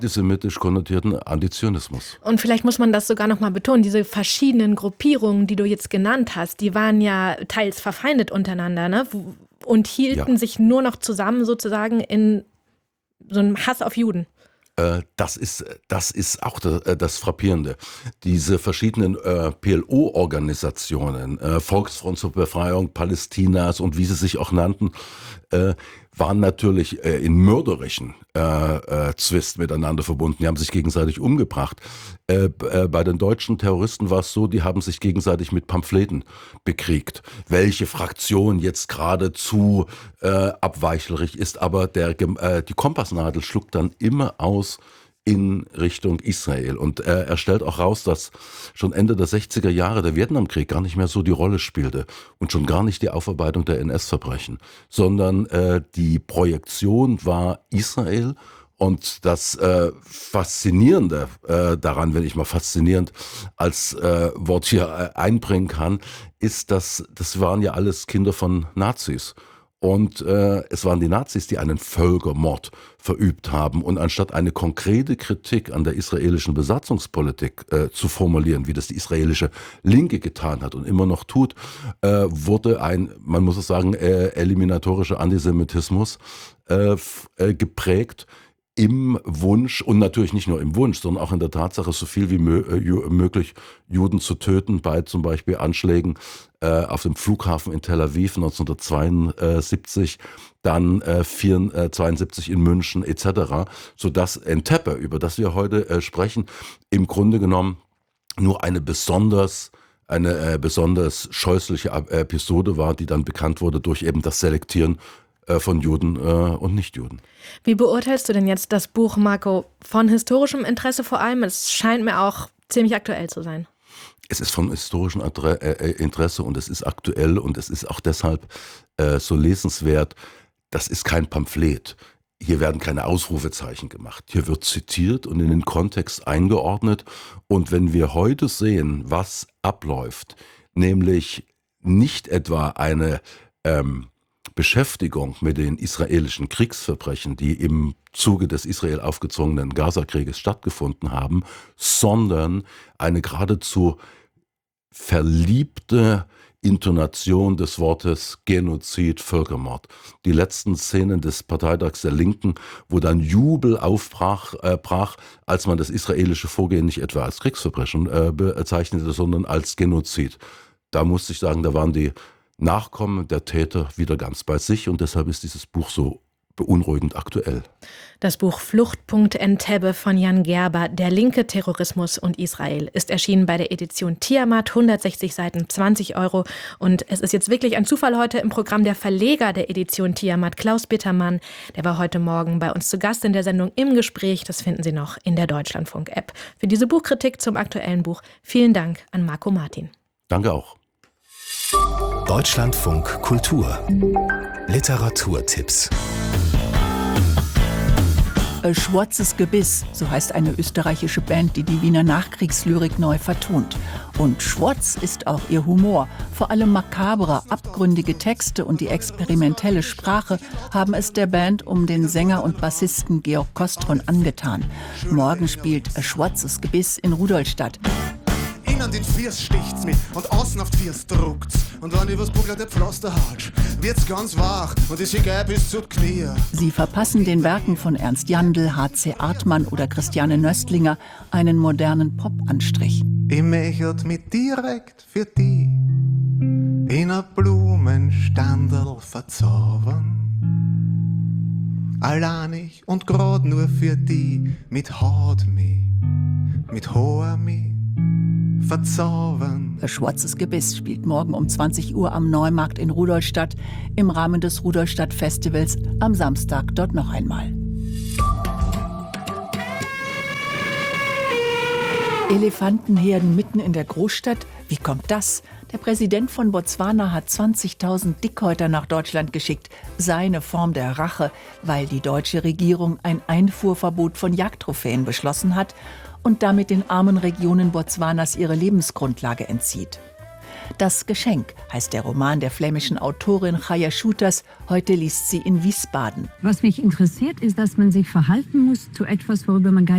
antisemitisch konnotierten Antizionismus. Und vielleicht muss man das sogar noch mal betonen, diese verschiedenen Gruppierungen, die du jetzt genannt hast, die waren ja teils verfeindet untereinander, ne? Und hielten sich nur noch zusammen sozusagen in so einem Hass auf Juden. Das ist auch das Frappierende. Diese verschiedenen PLO-Organisationen, Volksfront zur Befreiung Palästinas und wie sie sich auch nannten, waren natürlich in mörderischen Zwist miteinander verbunden. Die haben sich gegenseitig umgebracht. Bei den deutschen Terroristen war es so, die haben sich gegenseitig mit Pamphleten bekriegt. Welche Fraktion jetzt geradezu abweichlerig ist, aber die Kompassnadel schluckt dann immer aus in Richtung Israel. Und er stellt auch raus, dass schon Ende der 60er Jahre der Vietnamkrieg gar nicht mehr so die Rolle spielte und schon gar nicht die Aufarbeitung der NS-Verbrechen, sondern die Projektion war Israel. Und das Faszinierende daran, wenn ich mal faszinierend als Wort hier einbringen kann, ist, dass das waren ja alles Kinder von Nazis. Und es waren die Nazis, die einen Völkermord verübt haben. Und anstatt eine konkrete Kritik an der israelischen Besatzungspolitik zu formulieren, wie das die israelische Linke getan hat und immer noch tut, wurde man muss es sagen, eliminatorischer Antisemitismus geprägt im Wunsch, und natürlich nicht nur im Wunsch, sondern auch in der Tatsache, so viel wie möglich Juden zu töten, bei zum Beispiel Anschlägen auf dem Flughafen in Tel Aviv 1972, dann 1972 in München etc., sodass Entebbe, über das wir heute sprechen, im Grunde genommen nur eine besonders scheußliche Episode war, die dann bekannt wurde durch eben das Selektieren von Juden und Nichtjuden. Wie beurteilst du denn jetzt das Buch, Marco? Von historischem Interesse vor allem? Es scheint mir auch ziemlich aktuell zu sein. Es ist von historischem Interesse und es ist aktuell und es ist auch deshalb so lesenswert. Das ist kein Pamphlet. Hier werden keine Ausrufezeichen gemacht. Hier wird zitiert und in den Kontext eingeordnet. Und wenn wir heute sehen, was abläuft, nämlich nicht etwa eine Beschäftigung mit den israelischen Kriegsverbrechen, die im Zuge des Israel aufgezwungenen Gazakrieges stattgefunden haben, sondern eine geradezu verliebte Intonation des Wortes Genozid, Völkermord. Die letzten Szenen des Parteitags der Linken, wo dann Jubel aufbrach, als man das israelische Vorgehen nicht etwa als Kriegsverbrechen bezeichnete, sondern als Genozid. Da musste ich sagen, da waren die Nachkommen der Täter wieder ganz bei sich und deshalb ist dieses Buch so beunruhigend aktuell. Das Buch Fluchtpunkt Entebbe von Jan Gerber, Der linke Terrorismus und Israel, ist erschienen bei der Edition Tiamat, 160 Seiten, 20 €. Und es ist jetzt wirklich ein Zufall heute im Programm der Verleger der Edition Tiamat, Klaus Bittermann. Der war heute Morgen bei uns zu Gast in der Sendung Im Gespräch. Das finden Sie noch in der Deutschlandfunk-App. Für diese Buchkritik zum aktuellen Buch vielen Dank an Marco Martin. Danke auch. Deutschlandfunk Kultur. Literaturtipps. Schwarzes Gebiss, so heißt eine österreichische Band, die die Wiener Nachkriegslyrik neu vertont. Und schwarz ist auch ihr Humor. Vor allem makabre, abgründige Texte und die experimentelle Sprache haben es der Band um den Sänger und Bassisten Georg Kostron angetan. Morgen spielt Schwarzes Gebiss in Rudolstadt. An den Fiers sticht's mit und außen auf die Fiers druckt's. Und wenn übers Bugler der Pflaster hatsch, wird's ganz wach und ist egal bis zu Knie. Sie verpassen den Werken von Ernst Jandl, H.C. Artmann oder Christiane Nöstlinger einen modernen Pop-Anstrich. Ich möchte mit direkt für die in a Blumenstandel verzaubern. Alleinig und grad nur für die mit Haut mich, mit Haar mich verzaubern. Schwarzes Gebiss spielt morgen um 20 Uhr am Neumarkt in Rudolstadt im Rahmen des Rudolstadt-Festivals, am Samstag dort noch einmal. Elefantenherden mitten in der Großstadt? Wie kommt das? Der Präsident von Botswana hat 20.000 Dickhäuter nach Deutschland geschickt. Seine Form der Rache, weil die deutsche Regierung ein Einfuhrverbot von Jagdtrophäen beschlossen hat und damit den armen Regionen Botswanas ihre Lebensgrundlage entzieht. Das Geschenk heißt der Roman der flämischen Autorin Chaya Schuters. Heute liest sie in Wiesbaden. Was mich interessiert, ist, dass man sich verhalten muss zu etwas, worüber man gar